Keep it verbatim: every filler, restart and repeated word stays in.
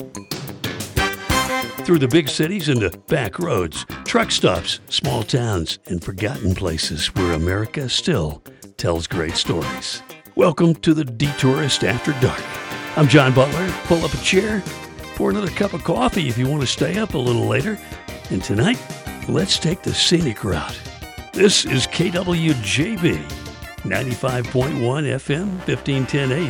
Through the big cities and the back roads, truck stops, small towns, and forgotten places where America still tells great stories. Welcome to the Detourist After Dark. I'm John Butler. Pull up a chair, pour another cup of coffee if you want to stay up a little later. And tonight, let's take the scenic route. This is K W J B, ninety-five point one F M, fifteen ten A M.